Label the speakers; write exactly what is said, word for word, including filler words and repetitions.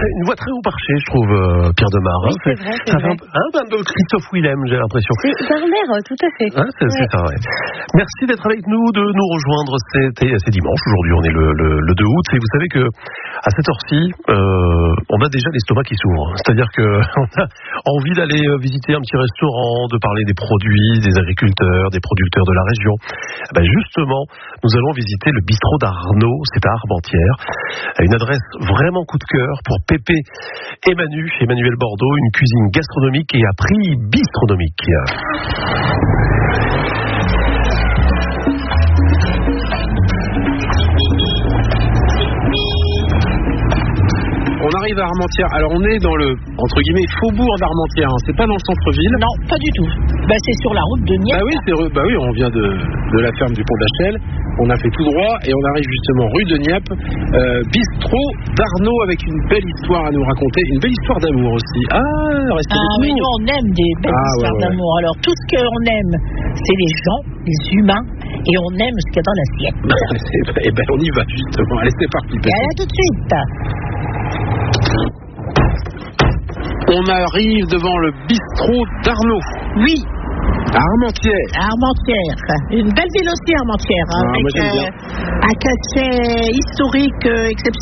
Speaker 1: très, une voix très haut perchée, je trouve, euh, Pierre Demar.
Speaker 2: Oui,
Speaker 1: hein,
Speaker 2: c'est vrai, c'est
Speaker 1: ça
Speaker 2: vrai.
Speaker 1: fait un, un peu Christophe Willem, j'ai l'impression.
Speaker 2: C'est d'un air, tout à fait.
Speaker 1: Hein, c'est,
Speaker 2: ouais.
Speaker 1: c'est ça, ouais. Merci d'être avec nous, de nous rejoindre. C'était, c'est dimanche, aujourd'hui on est le, le, le deux août, et vous savez que à cette heure-ci, euh, on a déjà l'estomac qui s'ouvre. C'est-à-dire qu'on a envie d'aller visiter un petit restaurant, de parler des produits, des agriculteurs, des producteurs de la région. Ben justement, nous allons visiter le bistrot d'Arnaud, c'est à Armentières. Une adresse vraiment coup de cœur pour Pépé et Manu, Emmanuel Bordeaux, une cuisine gastronomique et à prix bistronomique. On arrive à Armentières. Alors on est dans le, entre guillemets, faubourg d'Armentières. Hein. C'est pas dans le centre-ville.
Speaker 3: Non, pas du tout. Bah, c'est sur la route de Nieppe.
Speaker 1: Bah oui, c'est, bah oui, on vient de, de la ferme du Pont d'Achel. On a fait tout droit et on arrive justement rue de Nieppe. Euh, bistrot d'Arnaud avec une belle histoire à nous raconter. Une belle histoire d'amour aussi. Ah, restez
Speaker 3: Ah,
Speaker 1: avec
Speaker 3: mais
Speaker 1: nous.
Speaker 3: nous, on aime des belles
Speaker 1: Ah,
Speaker 3: histoires
Speaker 1: ouais, ouais.
Speaker 3: d'amour. Alors, tout ce qu'on aime, c'est les gens, les humains, et on aime ce qu'il y a dans l'assiette.
Speaker 1: Eh ben, on y va justement. Allez, c'est parti.
Speaker 3: Et allez, tout de suite.
Speaker 1: On arrive devant le bistrot d'Arnaud.
Speaker 3: Oui,
Speaker 1: À Armentières.
Speaker 3: à Armentières. Une belle ville aussi, Armentières, hein,
Speaker 1: Ah, moi,
Speaker 3: avec
Speaker 1: j'aime
Speaker 3: euh,
Speaker 1: bien.
Speaker 3: un cachet historique euh, exceptionnel.